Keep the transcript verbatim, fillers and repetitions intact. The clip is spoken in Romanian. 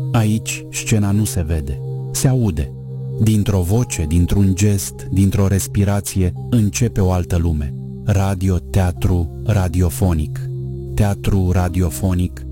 Aici scena nu se vede, se aude. Dintr-o voce, dintr-un gest, dintr-o respirație, începe o altă lume. Radio, teatru, radiofonic. Teatru radiofonic